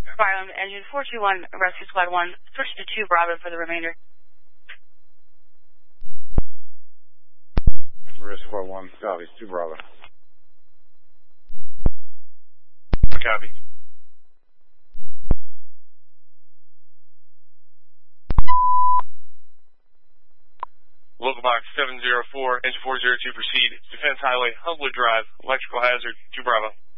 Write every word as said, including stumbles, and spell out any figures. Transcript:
Fire on engine four two one, Rescue Squad one, switch to two Bravo for the remainder. Rescue Squad one, copy, two Bravo. Copy. Local box seven zero four, engine four zero two, proceed. Defense Highway, Humbler Drive, electrical hazard, two Bravo.